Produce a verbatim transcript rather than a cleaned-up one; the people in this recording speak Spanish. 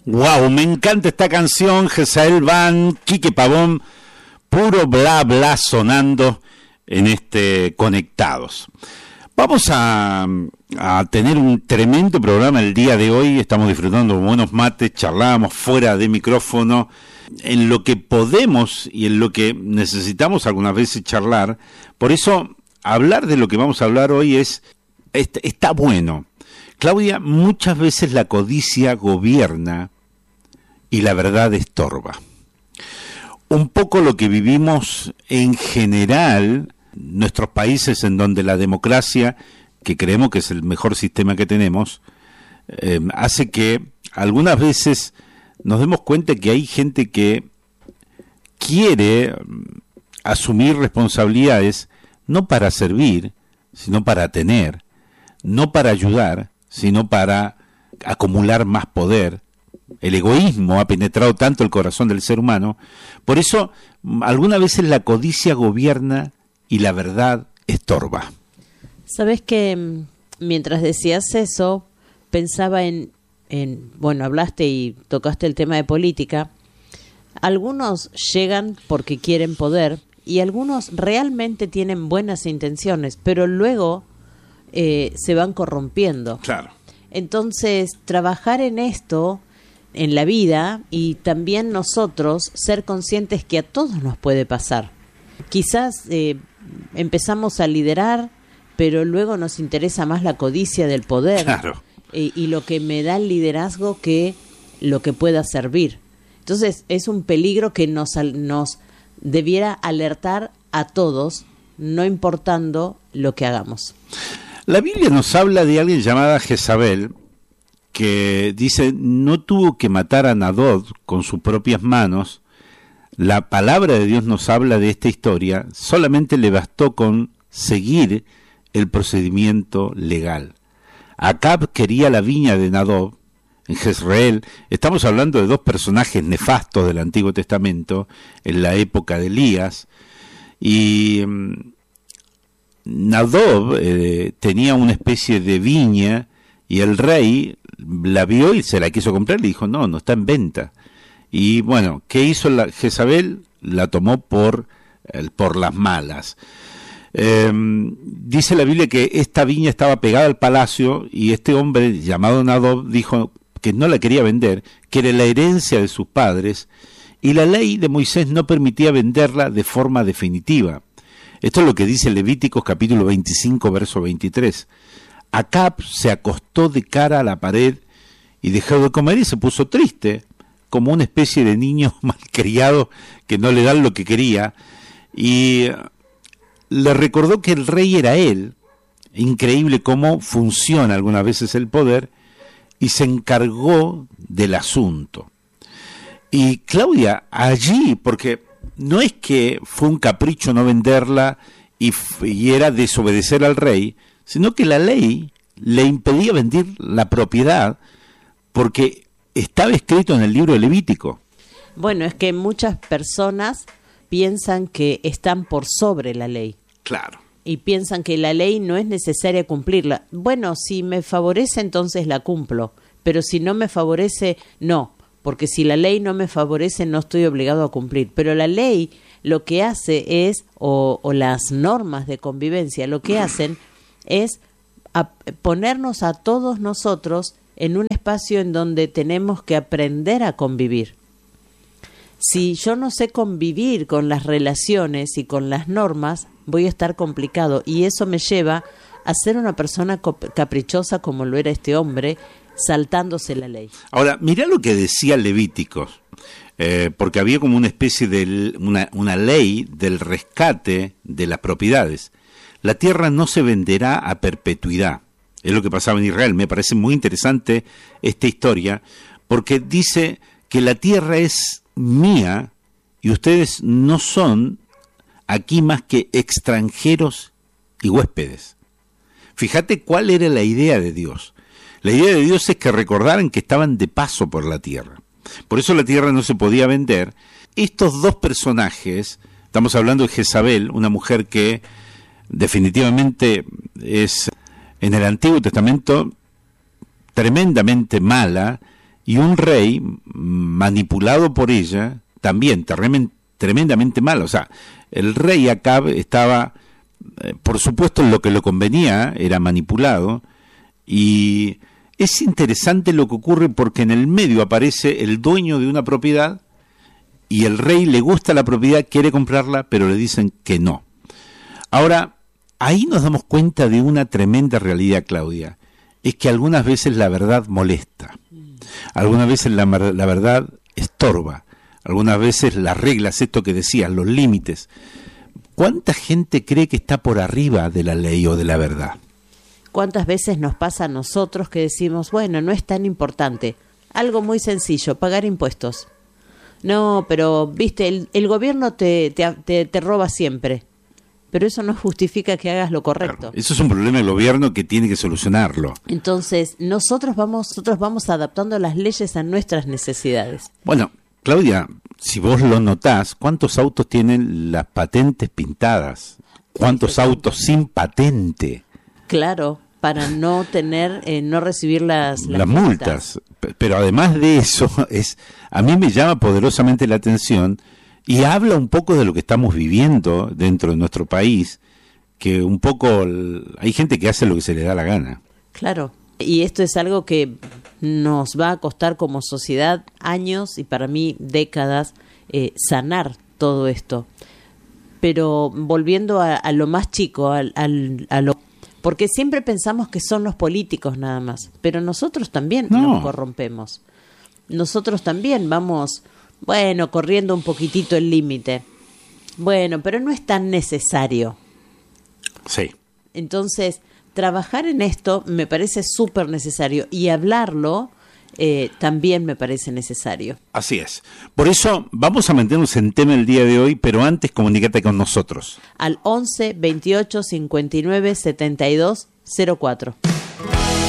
Wow, me encanta esta canción, Jezabel Band, Quique Pavón, puro bla bla sonando en este Conectados. Vamos a, a tener un tremendo programa el día de hoy, estamos disfrutando de buenos mates, charlábamos fuera de micrófono, en lo que podemos y en lo que necesitamos algunas veces charlar. Por eso, hablar de lo que vamos a hablar hoy es, está, está bueno. Claudia, muchas veces la codicia gobierna y la verdad estorba. Un poco lo que vivimos en general, nuestros países en donde la democracia, que creemos que es el mejor sistema que tenemos, eh, hace que algunas veces nos demos cuenta que hay gente que quiere asumir responsabilidades no para servir, sino para tener, no para ayudar, sino para acumular más poder. El egoísmo ha penetrado tanto el corazón del ser humano. Por eso, algunas veces la codicia gobierna y la verdad estorba. Sabes que mientras decías eso, pensaba en, en, bueno, hablaste y tocaste el tema de política. Algunos llegan porque quieren poder y algunos realmente tienen buenas intenciones, pero luego eh, se van corrompiendo. Claro. Entonces, trabajar en esto, en la vida, y también nosotros ser conscientes que a todos nos puede pasar. Quizás eh, empezamos a liderar, pero luego nos interesa más la codicia del poder. Claro. eh, y lo que me da el liderazgo que lo que pueda servir. Entonces, es un peligro que nos, nos debiera alertar a todos, no importando lo que hagamos. La Biblia nos habla de alguien llamada Jezabel, que dice, no tuvo que matar a Nadab con sus propias manos. La palabra de Dios nos habla de esta historia, solamente le bastó con seguir el procedimiento legal. Acab quería la viña de Nadab en Jezreel. Estamos hablando de dos personajes nefastos del Antiguo Testamento, en la época de Elías, y Nadab eh, tenía una especie de viña y el rey la vio y se la quiso comprar y le dijo, no, no está en venta. Y bueno, ¿qué hizo la Jezabel? La tomó por, eh, por las malas. Eh, dice la Biblia que esta viña estaba pegada al palacio y este hombre llamado Nadab dijo que no la quería vender, que era la herencia de sus padres y la ley de Moisés no permitía venderla de forma definitiva. Esto es lo que dice Levíticos capítulo veinticinco, verso veintitrés. Acab se acostó de cara a la pared y dejó de comer y se puso triste, como una especie de niño malcriado que no le dan lo que quería, y le recordó que el rey era él. Increíble cómo funciona algunas veces el poder, y se encargó del asunto. Y Claudia, allí, porque no es que fue un capricho no venderla y, y era desobedecer al rey, sino que la ley le impedía vender la propiedad porque estaba escrito en el libro de Levítico. Bueno, es que muchas personas piensan que están por sobre la ley. Claro. Y piensan que la ley no es necesaria cumplirla. Bueno, si me favorece, entonces la cumplo. Pero si no me favorece, no. Porque si la ley no me favorece, no estoy obligado a cumplir. Pero la ley lo que hace es, o, o las normas de convivencia, lo que hacen es a ponernos a todos nosotros en un espacio en donde tenemos que aprender a convivir. Si yo no sé convivir con las relaciones y con las normas, voy a estar complicado. Y eso me lleva a ser una persona caprichosa como lo era este hombre, saltándose la ley. Ahora, mirá lo que decía Levíticos, eh, porque había como una especie de una, una ley del rescate de las propiedades. La tierra no se venderá a perpetuidad. Es lo que pasaba en Israel. Me parece muy interesante esta historia, porque dice que la tierra es mía y ustedes no son aquí más que extranjeros y huéspedes. Fíjate cuál era la idea de Dios. La idea de Dios es que recordaran que estaban de paso por la tierra. Por eso la tierra no se podía vender. Estos dos personajes, estamos hablando de Jezabel, una mujer que definitivamente es en el Antiguo Testamento tremendamente mala y un rey manipulado por ella, también tremen, tremendamente mal. O sea, el rey Acab estaba, eh, por supuesto, en lo que le convenía, era manipulado, y es interesante lo que ocurre porque en el medio aparece el dueño de una propiedad, y el rey le gusta la propiedad, quiere comprarla, pero le dicen que no. Ahora, ahí nos damos cuenta de una tremenda realidad, Claudia, es que algunas veces la verdad molesta, algunas veces la, la verdad estorba, algunas veces las reglas, esto que decías, los límites. ¿Cuánta gente cree que está por arriba de la ley o de la verdad? ¿Cuántas veces nos pasa a nosotros que decimos, bueno, no es tan importante, algo muy sencillo, pagar impuestos? No, pero, viste, el, el gobierno te, te, te, te roba siempre. Pero eso no justifica que hagas lo correcto. Claro, eso es un problema del gobierno que tiene que solucionarlo. Entonces, nosotros vamos, nosotros vamos adaptando las leyes a nuestras necesidades. Bueno, Claudia, si vos lo notás, ¿cuántos autos tienen las patentes pintadas? ¿Cuántos autos sin patente? Claro, para no tener, eh, no recibir las, las, las multas. multas. Pero además de eso, es a mí me llama poderosamente la atención. Y habla un poco de lo que estamos viviendo dentro de nuestro país, que un poco hay gente que hace lo que se le da la gana. Claro, y esto es algo que nos va a costar como sociedad años y para mí décadas eh, sanar todo esto. Pero volviendo a, a lo más chico, al, al, a lo porque siempre pensamos que son los políticos nada más, pero nosotros también no. nos corrompemos. Nosotros también vamos... Bueno, corriendo un poquitito el límite. Bueno, pero no es tan necesario. Sí. Entonces, trabajar en esto me parece súper necesario y hablarlo eh, también me parece necesario. Así es. Por eso vamos a meternos en tema el día de hoy, pero antes comunícate con nosotros. Al once, veintiocho, cincuenta y nueve, setenta y dos, cero cuatro.